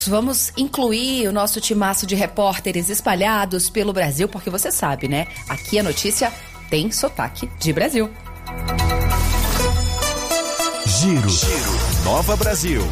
Vamos incluir o nosso timaço de repórteres espalhados pelo Brasil, porque você sabe, né? Aqui a notícia tem sotaque de Brasil. Giro. Nova Brasil.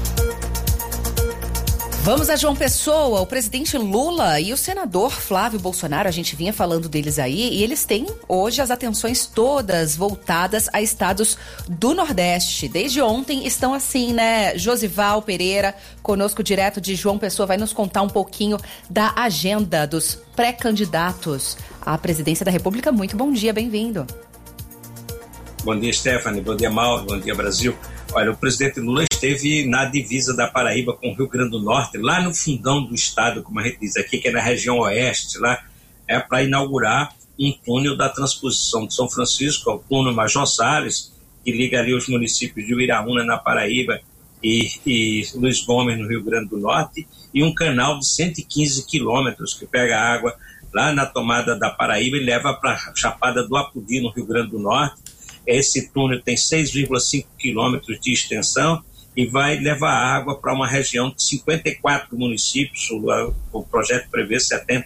Vamos a João Pessoa. O presidente Lula e o senador Flávio Bolsonaro, a gente vinha falando deles aí, e eles têm hoje as atenções todas voltadas a estados do Nordeste. Desde ontem estão assim, né? Josival Pereira, conosco direto de João Pessoa, vai nos contar um pouquinho da agenda dos pré-candidatos à presidência da República. Muito bom dia, bem-vindo. Bom dia, Stephanie. Bom dia, Mauro. Bom dia, Brasil. Olha, o presidente Lula esteve na divisa da Paraíba com o Rio Grande do Norte, lá no fundão do estado, como a gente diz aqui, que é na região oeste, lá, para inaugurar um túnel da transposição de São Francisco ao túnel Major Salles, que liga ali os municípios de Uiraúna, na Paraíba, e Luiz Gomes, no Rio Grande do Norte, e um canal de 115 quilômetros que pega água lá na tomada da Paraíba e leva para a Chapada do Apodi, no Rio Grande do Norte. Esse túnel tem 6,5 quilômetros de extensão e vai levar água para uma região de 54 municípios. O projeto prevê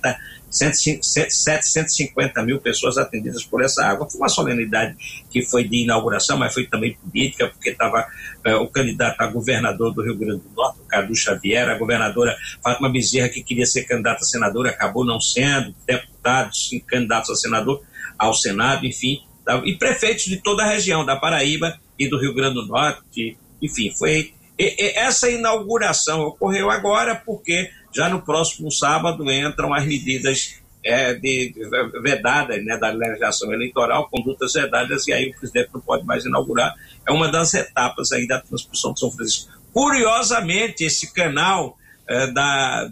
750 mil pessoas atendidas por essa água. Foi uma solenidade que foi de inauguração, mas foi também política, porque estava o candidato a governador do Rio Grande do Norte, o Cadu Xavier, a governadora Fátima Bezerra, que queria ser candidata a senadora, acabou não sendo, deputados candidatos a senador, ao Senado, enfim, e prefeitos de toda a região da Paraíba e do Rio Grande do Norte, enfim, foi essa inauguração ocorreu agora porque já no próximo sábado entram as medidas vedadas, né, da legislação eleitoral, condutas vedadas, e aí o presidente não pode mais inaugurar. É uma das etapas aí da transposição de São Francisco. Curiosamente, esse canal da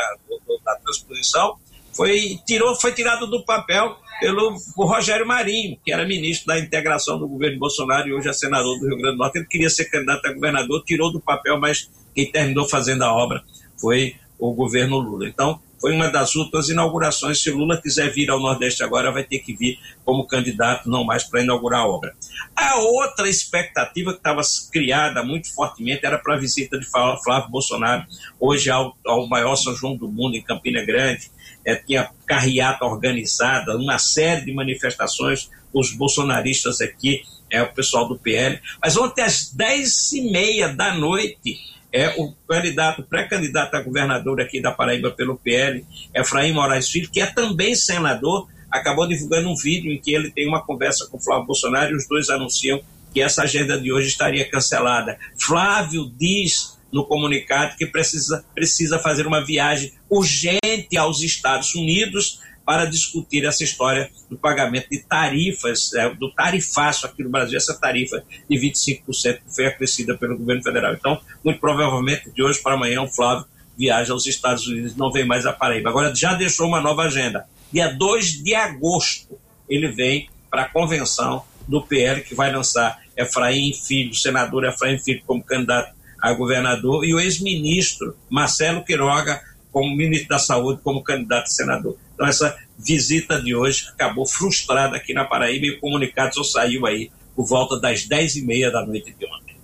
transposição foi tirado do papel pelo Rogério Marinho, que era ministro da integração do governo Bolsonaro e hoje é senador do Rio Grande do Norte. Ele queria ser candidato a governador, tirou do papel, mas quem terminou fazendo a obra foi o governo Lula. Então, foi uma das últimas inaugurações. Se Lula quiser vir ao Nordeste agora, vai ter que vir como candidato, não mais para inaugurar a obra. A outra expectativa que estava criada muito fortemente era para a visita de Flávio Bolsonaro, hoje ao maior São João do mundo, em Campina Grande. Tinha carreata organizada, uma série de manifestações, os bolsonaristas aqui, o pessoal do PL. Mas ontem, às 10h30 da noite, o pré-candidato a governador aqui da Paraíba pelo PL, Efraim Moraes Filho, que é também senador, acabou divulgando um vídeo em que ele tem uma conversa com o Flávio Bolsonaro e os dois anunciam que essa agenda de hoje estaria cancelada. Flávio diz no comunicado que precisa fazer uma viagem urgente aos Estados Unidos para discutir essa história do pagamento de tarifas, do tarifaço aqui no Brasil, essa tarifa de 25% que foi acrescida pelo governo federal. Então, muito provavelmente, de hoje para amanhã, o Flávio viaja aos Estados Unidos, não vem mais a Paraíba. Agora, já deixou uma nova agenda. Dia 2 de agosto, ele vem para a convenção do PL, que vai lançar Efraim Filho, senador Efraim Filho, como candidato a governador, e o ex-ministro Marcelo Queiroga, como ministro da Saúde, como candidato a senador. Então, essa visita de hoje acabou frustrada aqui na Paraíba e o comunicado só saiu aí por volta das 10h30 da noite de ontem.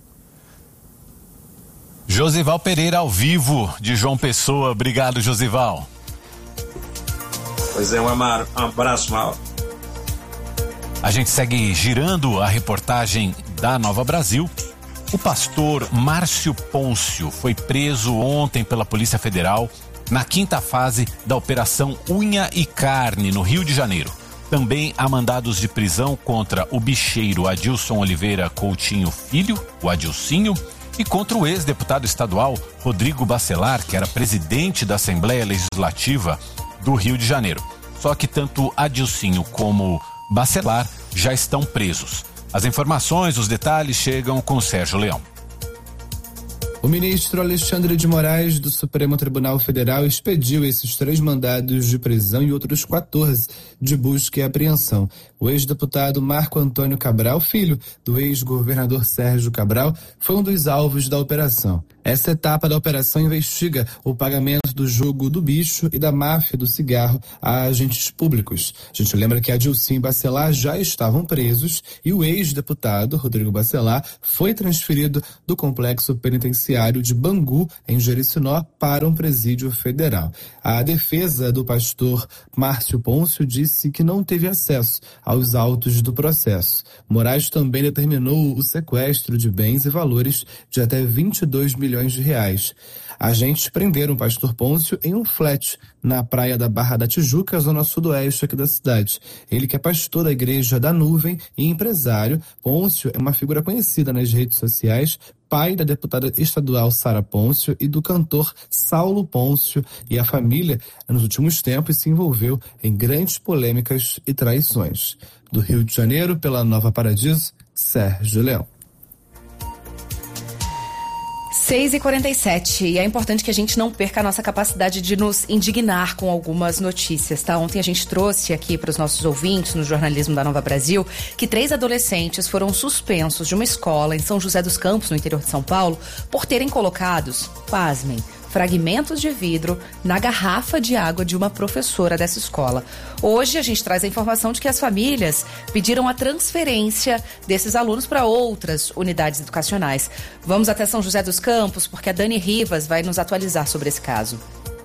Josival Pereira, ao vivo, de João Pessoa. Obrigado, Josival. Pois é, um abraço, Mauro. A gente segue girando a reportagem da Nova Brasil. O pastor Márcio Pôncio foi preso ontem pela Polícia Federal na 5ª fase da Operação Unha e Carne, no Rio de Janeiro. Também há mandados de prisão contra o bicheiro Adilson Oliveira Coutinho Filho, o Adilcinho, e contra o ex-deputado estadual Rodrigo Bacelar, que era presidente da Assembleia Legislativa do Rio de Janeiro. Só que tanto Adilcinho como Bacelar já estão presos. As informações, os detalhes chegam com Sérgio Leão. O ministro Alexandre de Moraes, do Supremo Tribunal Federal, expediu esses 3 mandados de prisão e outros 14 de busca e apreensão. O ex-deputado Marco Antônio Cabral, filho do ex-governador Sérgio Cabral, foi um dos alvos da operação. Essa etapa da operação investiga o pagamento do jogo do bicho e da máfia do cigarro a agentes públicos. A gente lembra que Adilcim e Bacelar já estavam presos e o ex-deputado Rodrigo Bacelar foi transferido do complexo penitenciário de Bangu, em Jericinó, para um presídio federal. A defesa do pastor Márcio Pôncio disse que não teve acesso aos autos do processo. Moraes também determinou o sequestro de bens e valores de até 22 milhões de reais. Agentes prenderam o pastor Pôncio em um flat na praia da Barra da Tijuca, zona sudoeste aqui da cidade. Ele que é pastor da Igreja da Nuvem e empresário. Pôncio é uma figura conhecida nas redes sociais, pai da deputada estadual Sara Pôncio e do cantor Saulo Pôncio, e a família, nos últimos tempos, se envolveu em grandes polêmicas e traições. Do Rio de Janeiro, pela Nova Paradiso, Sérgio Leão. 6h47, e é importante que a gente não perca a nossa capacidade de nos indignar com algumas notícias, tá? Ontem a gente trouxe aqui para os nossos ouvintes no jornalismo da Nova Brasil que 3 adolescentes foram suspensos de uma escola em São José dos Campos, no interior de São Paulo, por terem colocados, pasmem, fragmentos de vidro na garrafa de água de uma professora dessa escola. Hoje a gente traz a informação de que as famílias pediram a transferência desses alunos para outras unidades educacionais. Vamos até São José dos Campos, porque a Dani Rivas vai nos atualizar sobre esse caso.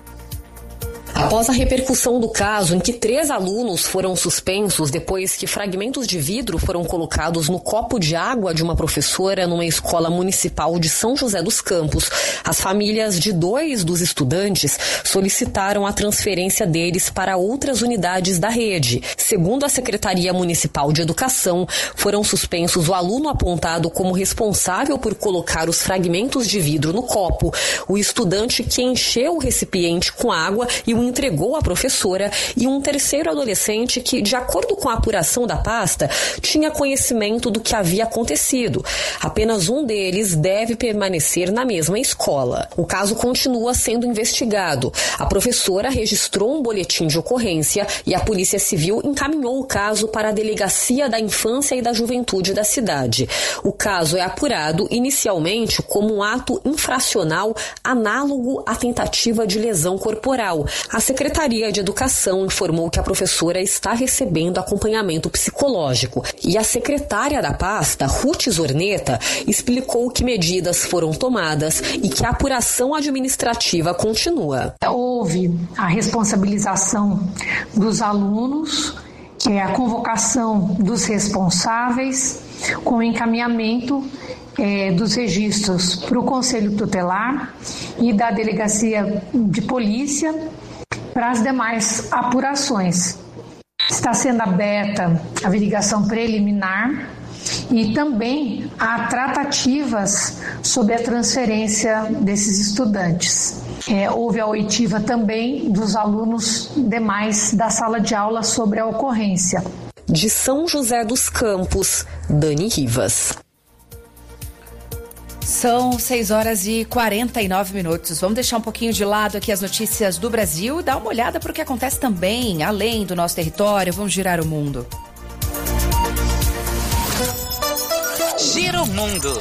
Após a repercussão do caso em que 3 alunos foram suspensos depois que fragmentos de vidro foram colocados no copo de água de uma professora numa escola municipal de São José dos Campos, as famílias de 2 dos estudantes solicitaram a transferência deles para outras unidades da rede. Segundo a Secretaria Municipal de Educação, foram suspensos o aluno apontado como responsável por colocar os fragmentos de vidro no copo, o estudante que encheu o recipiente com água e o entregou à professora, e um terceiro adolescente que, de acordo com a apuração da pasta, tinha conhecimento do que havia acontecido. Apenas um deles deve permanecer na mesma escola. O caso continua sendo investigado. A professora registrou um boletim de ocorrência e a Polícia Civil encaminhou o caso para a Delegacia da Infância e da Juventude da cidade. O caso é apurado inicialmente como um ato infracional análogo à tentativa de lesão corporal. A Secretaria de Educação informou que a professora está recebendo acompanhamento psicológico e a secretária da pasta, Ruth Zorneta, explicou que medidas foram tomadas e que a apuração administrativa continua. Houve a responsabilização dos alunos, que é a convocação dos responsáveis, com o encaminhamento dos registros para o Conselho Tutelar e da Delegacia de Polícia para as demais apurações. Está sendo aberta a averiguação preliminar e também há tratativas sobre a transferência desses estudantes. Houve a oitiva também dos alunos demais da sala de aula sobre a ocorrência. De São José dos Campos, Dani Rivas. São 6h49. Vamos deixar um pouquinho de lado aqui as notícias do Brasil e dar uma olhada para o que acontece também, além do nosso território. Vamos girar o mundo. Gira o mundo.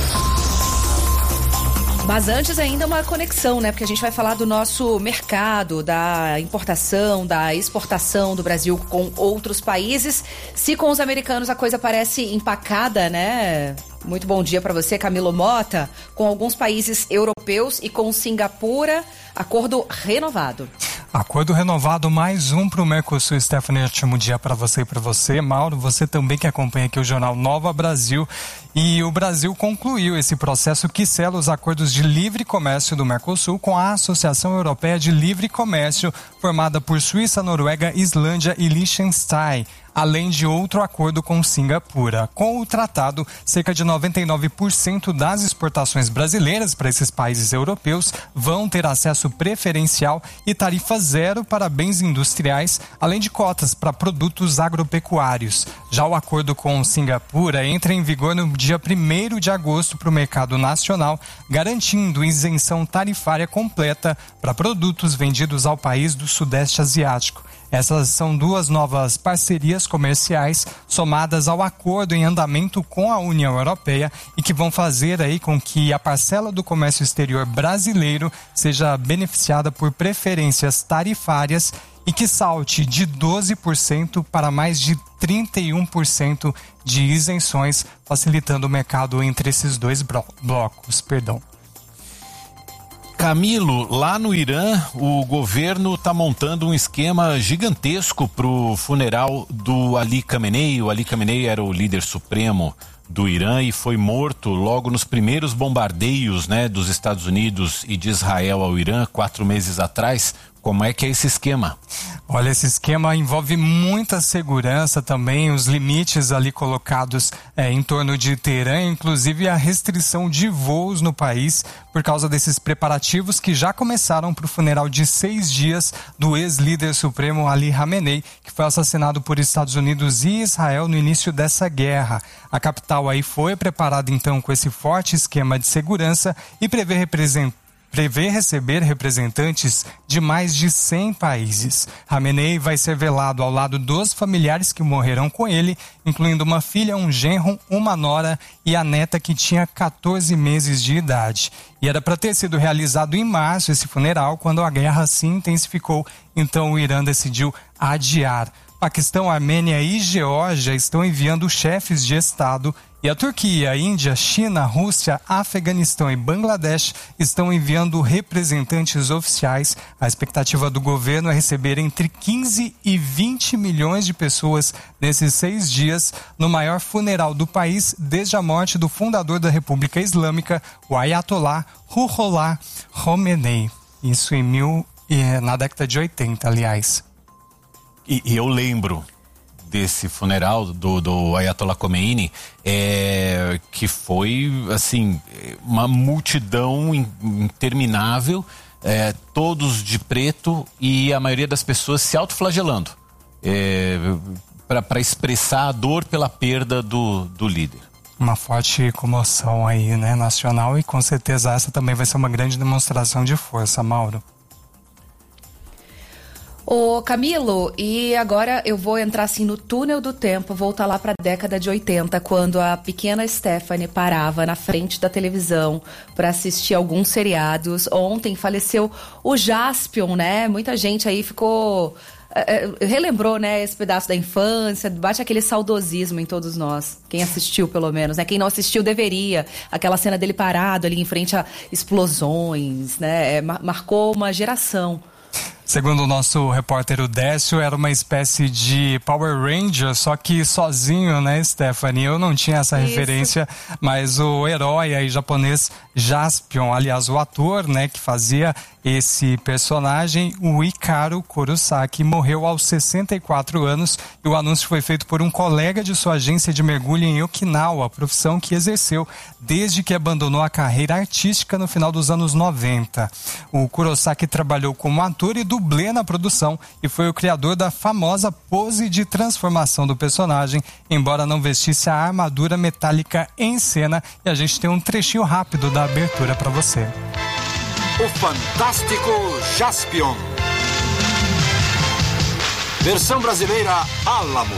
Mas antes ainda uma conexão, né? Porque a gente vai falar do nosso mercado, da importação, da exportação do Brasil com outros países. Se com os americanos a coisa parece empacada, né? Muito bom dia para você, Camilo Mota. Com alguns países europeus e com Singapura, acordo renovado. Acordo renovado, mais um para o Mercosul. Stephanie, ótimo dia para você e para você. Mauro, você também que acompanha aqui o jornal Nova Brasil. E o Brasil concluiu esse processo que sela os acordos de livre comércio do Mercosul com a Associação Europeia de Livre Comércio, formada por Suíça, Noruega, Islândia e Liechtenstein, além de outro acordo com Singapura. Com o tratado, cerca de 99% das exportações brasileiras para esses países europeus vão ter acesso preferencial e tarifa zero para bens industriais, além de cotas para produtos agropecuários. Já o acordo com Singapura entra em vigor no dia 1º de agosto para o mercado nacional, garantindo isenção tarifária completa para produtos vendidos ao país do Sudeste Asiático. Essas são 2 novas parcerias comerciais somadas ao acordo em andamento com a União Europeia e que vão fazer aí com que a parcela do comércio exterior brasileiro seja beneficiada por preferências tarifárias e que salte de 12% para mais de 31% de isenções, facilitando o mercado entre esses 2 blocos. Camilo, lá no Irã, o governo está montando um esquema gigantesco para o funeral do Ali Khamenei. O Ali Khamenei era o líder supremo do Irã e foi morto logo nos primeiros bombardeios, né, dos Estados Unidos e de Israel ao Irã 4 meses atrás. Como é que é esse esquema? Olha, esse esquema envolve muita segurança também, os limites ali colocados em torno de Teherã, inclusive a restrição de voos no país por causa desses preparativos que já começaram para o funeral de 6 dias do ex-líder supremo Ali Khamenei, que foi assassinado por Estados Unidos e Israel no início dessa guerra. A capital aí foi preparada então com esse forte esquema de segurança e prevê receber representantes de mais de 100 países. Khamenei vai ser velado ao lado dos familiares que morreram com ele, incluindo uma filha, um genro, uma nora e a neta que tinha 14 meses de idade. E era para ter sido realizado em março esse funeral, quando a guerra se intensificou, então o Irã decidiu adiar. Paquistão, Armênia e Geórgia estão enviando chefes de Estado e a Turquia, a Índia, China, Rússia, Afeganistão e Bangladesh estão enviando representantes oficiais. A expectativa do governo é receber entre 15 e 20 milhões de pessoas nesses 6 dias no maior funeral do país desde a morte do fundador da República Islâmica, o Ayatollah Ruhollah Khomeini. Isso na década de 80, aliás. E eu lembro desse funeral do Ayatollah Khomeini, que foi, assim, uma multidão interminável, todos de preto e a maioria das pessoas se autoflagelando, para expressar a dor pela perda do líder. Uma forte comoção aí, né, nacional, e com certeza essa também vai ser uma grande demonstração de força, Mauro. Ô Camilo, e agora eu vou entrar assim no túnel do tempo, voltar lá para a década de 80, quando a pequena Stephanie parava na frente da televisão para assistir alguns seriados. Ontem faleceu o Jaspion, né? Muita gente aí relembrou, né, esse pedaço da infância, bate aquele saudosismo em todos nós. Quem assistiu, pelo menos, né? Quem não assistiu deveria. Aquela cena dele parado ali em frente a explosões, né? Marcou uma geração. Segundo o nosso repórter o Décio, era uma espécie de Power Ranger, só que sozinho, né, Stephanie? Eu não tinha essa referência, mas o herói aí japonês Jaspion, aliás, o ator, né, que fazia esse personagem, o Hikaru Kurosaki, morreu aos 64 anos e o anúncio foi feito por um colega de sua agência de mergulho em Okinawa, profissão que exerceu desde que abandonou a carreira artística no final dos anos 90. O Kurosaki trabalhou como ator e dublê na produção e foi o criador da famosa pose de transformação do personagem, embora não vestisse a armadura metálica em cena, e a gente tem um trechinho rápido da abertura para você. O fantástico Jaspion. Versão brasileira Álamo.